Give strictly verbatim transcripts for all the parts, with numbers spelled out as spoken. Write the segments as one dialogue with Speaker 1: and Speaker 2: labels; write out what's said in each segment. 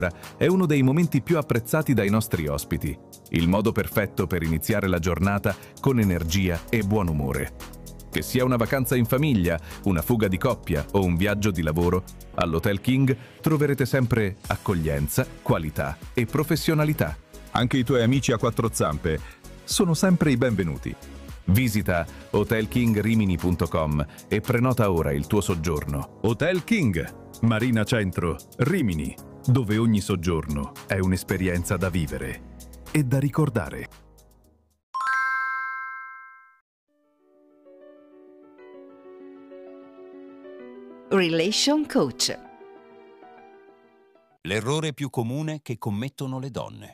Speaker 1: è uno dei momenti più apprezzati dai nostri ospiti, il modo perfetto per iniziare la giornata con energia e buon umore. Che sia una vacanza in famiglia, una fuga di coppia o un viaggio di lavoro, all'Hotel King troverete sempre accoglienza, qualità e professionalità.
Speaker 2: Anche i tuoi amici a quattro zampe sono sempre i benvenuti.
Speaker 1: Visita hotel king rimini punto com e prenota ora il tuo soggiorno.
Speaker 2: Hotel King, Marina Centro, Rimini, dove ogni soggiorno è un'esperienza da vivere e da ricordare.
Speaker 3: Relation Coach.
Speaker 4: L'errore più comune che commettono le donne.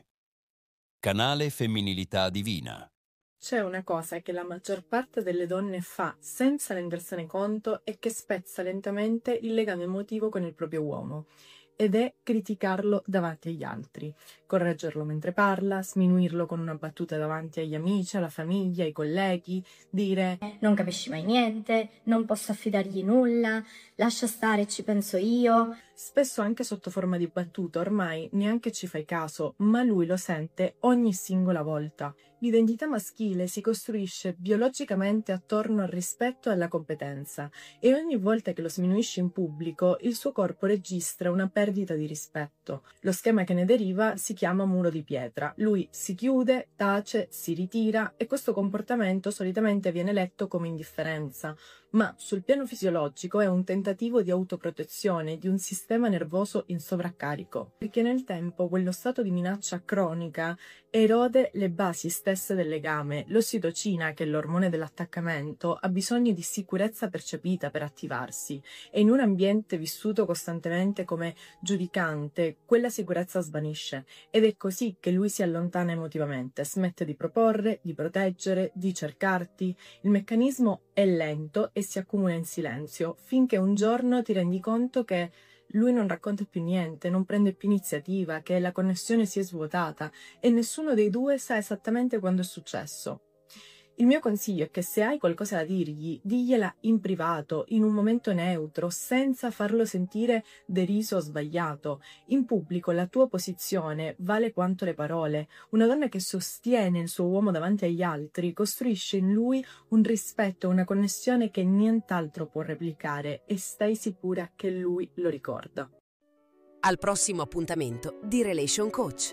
Speaker 4: Canale Femminilità Divina.
Speaker 5: C'è una cosa che la maggior parte delle donne fa senza rendersene conto e che spezza lentamente il legame emotivo con il proprio uomo, ed è criticarlo davanti agli altri, correggerlo mentre parla, sminuirlo con una battuta davanti agli amici, alla famiglia, ai colleghi, dire
Speaker 6: non capisci mai niente, non posso affidargli nulla, lascia stare, ci penso io.
Speaker 5: Spesso anche sotto forma di battuta, ormai neanche ci fai caso, ma lui lo sente ogni singola volta. L'identità maschile si costruisce biologicamente attorno al rispetto e alla competenza, e ogni volta che lo sminuisce in pubblico, il suo corpo registra una perdita di rispetto. Lo schema che ne deriva si chiama muro di pietra. Lui si chiude, tace, si ritira, e questo comportamento solitamente viene letto come indifferenza, ma sul piano fisiologico è un tentativo di autoprotezione di un sistema nervoso in sovraccarico, perché nel tempo quello stato di minaccia cronica erode le basi stesse del legame. L'ossitocina, che è l'ormone dell'attaccamento, ha bisogno di sicurezza percepita per attivarsi, e in un ambiente vissuto costantemente come giudicante, quella sicurezza svanisce, ed è così che lui si allontana emotivamente, smette di proporre, di proteggere, di cercarti. Il meccanismo è lento e si accumula in silenzio, finché un giorno ti rendi conto che lui non racconta più niente, non prende più iniziativa, che la connessione si è svuotata e nessuno dei due sa esattamente quando è successo. Il mio consiglio è che se hai qualcosa da dirgli, digliela in privato, in un momento neutro, senza farlo sentire deriso o sbagliato. In pubblico la tua posizione vale quanto le parole. Una donna che sostiene il suo uomo davanti agli altri costruisce in lui un rispetto, una connessione che nient'altro può replicare, e stai sicura che lui lo ricorda.
Speaker 3: Al prossimo appuntamento di Relation Coach.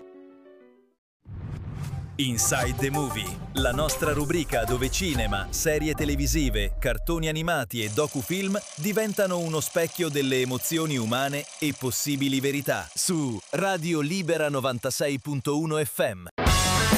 Speaker 7: Inside the Movie, la nostra rubrica dove cinema, serie televisive, cartoni animati e docufilm diventano uno specchio delle emozioni umane e possibili verità, su Radio Libera novantasei punto uno F M.